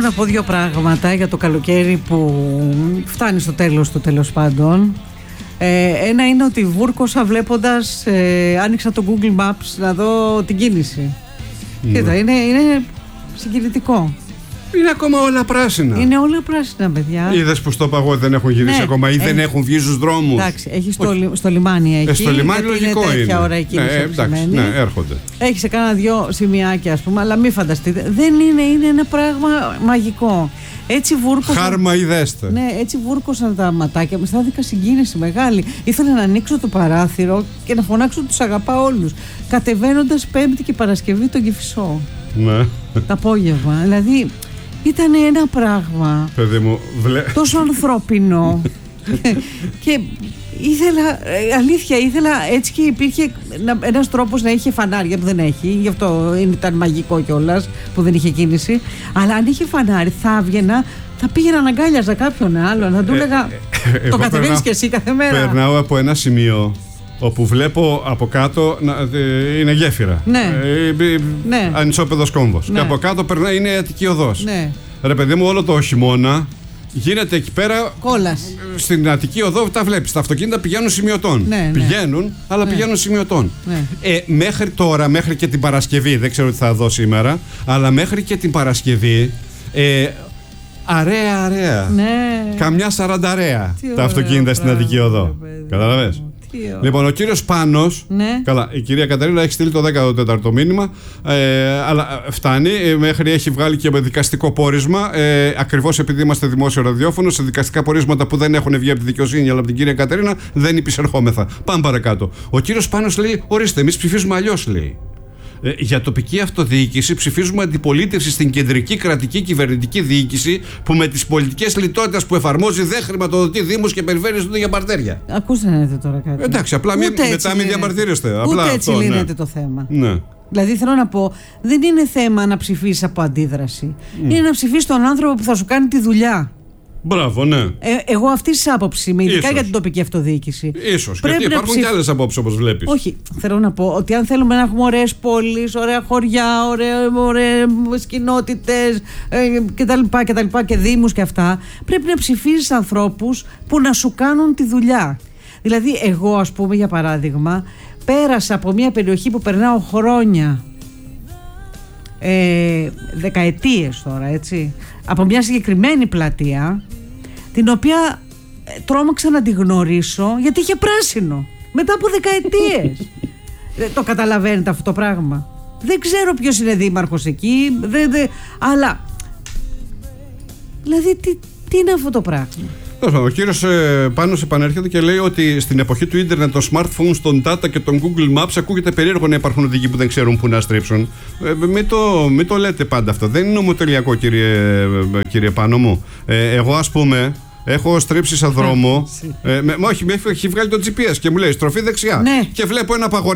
να πω δύο πράγματα για το καλοκαίρι που φτάνει στο τέλος του, τέλος πάντων. Ένα είναι ότι βούρκωσα βλέποντας, άνοιξα το Google Maps να δω την κίνηση. Κοίτα, είναι συγκινητικό. Είναι ακόμα όλα πράσινα. Είναι όλα πράσινα, παιδιά. Είδες που στο παγό δεν έχουν γυρίσει ακόμα ή δεν έχουν βγει στους δρόμους. Εντάξει, έχει στο λιμάνι εκεί. Στο λιμάνι λογικό είναι. Τέτοια ώρα εκεί. Εντάξει, ναι, έρχονται. Έχει σε κάνα δυο σημειάκια, ας πούμε, αλλά μην φανταστείτε. Δεν είναι ένα πράγμα μαγικό. Έτσι βούρκωσαν. Χάρμα είδεστε. Ναι, έτσι βούρκωσαν τα ματάκια μου. Αισθάνθηκα συγκίνηση μεγάλη. Ήθελα να ανοίξω το παράθυρο και να φωνάξω τους αγαπάω όλους. Κατεβαίνοντας Πέμπτη και Παρασκευή τον Κηφισό. Ναι. Το απόγευμα. Δηλαδή ήταν ένα πράγμα. Παιδί μου, τόσο ανθρώπινο. Και ήθελα, αλήθεια, έτσι και υπήρχε ένας τρόπος να είχε φανάρια που δεν έχει, γι' αυτό ήταν μαγικό κιόλας που δεν είχε κίνηση. Αλλά αν είχε φανάρι, θα έβγαινα, θα πήγαινα να αγκάλιαζα κάποιον άλλον, θα του έλεγα το κατεβαίνεις και εσύ κάθε μέρα. Περνάω από ένα σημείο όπου βλέπω από κάτω είναι γέφυρα. Ναι. Ανισόπεδος κόμβος. Ναι. Και από κάτω είναι η Αττική οδός. Ναι. Ρε παιδί μου, όλο το χειμώνα γίνεται εκεί πέρα. Κόλαση. Στην Αττική οδό τα βλέπεις. Τα αυτοκίνητα πηγαίνουν σημειωτών. Ναι. Πηγαίνουν, αλλά πηγαίνουν σημειωτών. Ναι. Μέχρι τώρα, μέχρι και την Παρασκευή, δεν ξέρω τι θα δω σήμερα, αλλά μέχρι και την Παρασκευή. Αρέα. Ναι. Καμιά 40 τα αυτοκίνητα στην Αττική οδό. Καταλαβες. Λοιπόν, ο κύριος Πάνος. Ναι. Καλά, η κυρία Κατερίνα έχει στείλει το 14ο μήνυμα. Αλλά φτάνει. Μέχρι έχει βγάλει και με δικαστικό πόρισμα. Ακριβώς επειδή είμαστε δημόσιο ραδιόφωνο, σε δικαστικά πορίσματα που δεν έχουν βγει από τη δικαιοσύνη αλλά από την κυρία Κατερίνα, δεν υπησερχόμεθα. Πάμε παρακάτω. Ο κύριος Πάνος λέει: ορίστε, εμείς ψηφίζουμε αλλιώς, λέει. Για τοπική αυτοδιοίκηση ψηφίζουμε αντιπολίτευση στην κεντρική κρατική κυβερνητική διοίκηση που με τις πολιτικές λιτότητες που εφαρμόζει δεν χρηματοδοτεί δήμους και περιφέρειες ούτε για παρτέρια. Ακούστε να δείτε τώρα κάτι. Εντάξει, απλά μετά μην διαμαρτύρεστε. Ούτε έτσι λύνεται το θέμα. Ναι. Δηλαδή θέλω να πω, δεν είναι θέμα να ψηφίσεις από αντίδραση. Είναι να ψηφίσεις τον άνθρωπο που θα σου κάνει τη δουλειά. Μπράβο, ναι. Εγώ αυτή τη άποψη είμαι, ειδικά για την τοπική αυτοδιοίκηση. Ίσως. Γιατί υπάρχουν και άλλες απόψεις όπως βλέπεις. Όχι. Θέλω να πω ότι αν θέλουμε να έχουμε ωραίες πόλεις, ωραία χωριά, ωραίες κοινότητες κτλ. Και δήμους και αυτά, πρέπει να ψηφίζεις ανθρώπους που να σου κάνουν τη δουλειά. Δηλαδή, εγώ, ας πούμε, για παράδειγμα, πέρασα από μια περιοχή που περνάω χρόνια. Δεκαετίες τώρα, έτσι, από μια συγκεκριμένη πλατεία, την οποία τρόμαξα να τη γνωρίσω γιατί είχε πράσινο μετά από δεκαετίες. Το καταλαβαίνετε αυτό το πράγμα? Δεν ξέρω ποιος είναι δήμαρχος εκεί, αλλά δηλαδή τι είναι αυτό το πράγμα? Ο κύριος Πάνος επανέρχεται και λέει ότι στην εποχή του ίντερνετ, των smartphones, των data και των Google Maps ακούγεται περίεργο να υπάρχουν οδηγοί που δεν ξέρουν πού να στρίψουν. Μην το λέτε πάντα αυτό. Δεν είναι ομοτελειακό, κύριε Πάνο μου. Εγώ, ας πούμε, έχω στρίψει σε δρόμο. Όχι, με έχει βγάλει το GPS και μου λέει στροφή δεξιά. Ναι. Και βλέπω ένα